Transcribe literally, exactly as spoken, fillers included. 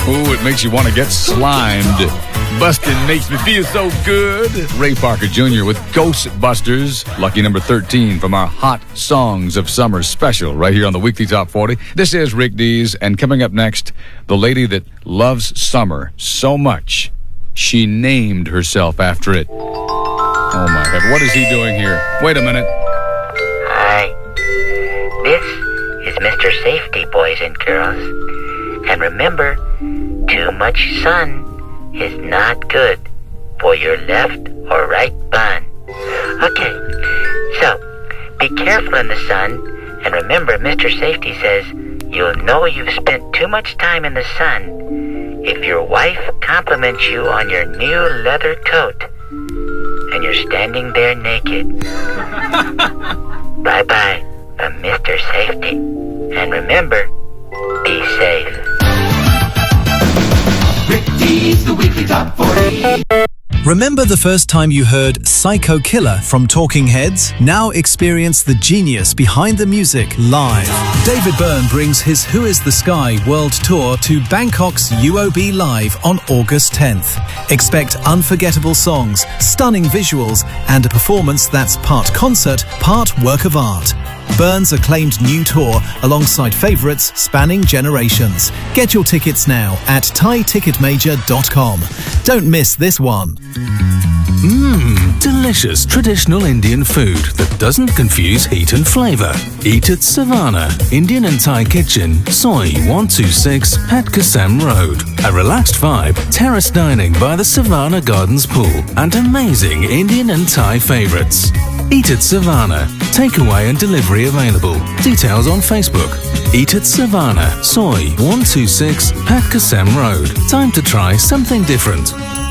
Ooh, it makes you want to get slimed. Bustin' makes me feel so good. Ray Parker Junior with Ghostbusters, lucky number thirteen from our Hot Songs of Summer special right here on the Weekly Top forty. This is Rick Dees, and coming up next, the lady that loves summer so much, she named herself after it. Oh my God, what is he doing here? Wait a minute. Hi, this is Mister Safety, boys and girls. And remember, too much sun is not good for your left or right bun. Okay, so be careful in the sun, and remember, Mister Safety says you'll know you've spent too much time in the sun if your wife compliments you on your new leather coat and you're standing there naked. Bye-bye from Mister Safety. And remember, be safe. Rick Dees, the Weekly Top forty. Remember the first time you heard Psycho Killer from Talking Heads? Now experience the genius behind the music live. David Byrne brings his Who is the Sky World Tour to Bangkok's U O B Live on August tenth. Expect unforgettable songs, stunning visuals, and a performance that's part concert, part work of art. Byrne's acclaimed new tour alongside favourites spanning generations. Get your tickets now at thai ticket major dot com. Don't miss this one. Mmm, delicious traditional Indian food that doesn't confuse heat and flavour. Eat at Savannah, Indian and Thai Kitchen, Soi one two six, Pat Kasem Road. A relaxed vibe, terrace dining by the Savannah Gardens pool, and amazing Indian and Thai favourites. Eat at Savannah. Takeaway and delivery available. Details on Facebook. Eat at Savannah, Soi one two six, Pat Kasem Road. Time to try something different.